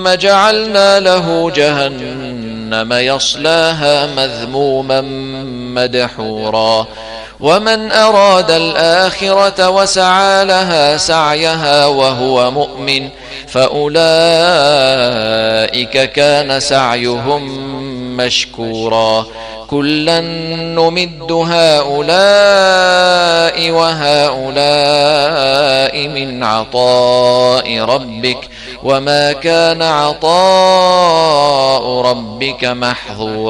ثم جعلنا له جهنم يصلاها مذموما مدحورا ومن أراد الآخرة وسعى لها سعيها وهو مؤمن فأولئك كان سعيهم مشكورا كلا نمد هؤلاء وهؤلاء من عطاء ربك وما كان عطاء ربك محظورا